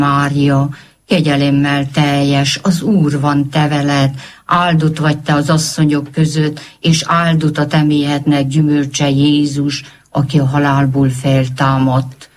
Mária, kegyelemmel teljes, az Úr van te veled, áldott vagy te az asszonyok között, és áldott a te méhednek gyümölcse Jézus, aki a halálból feltámadt.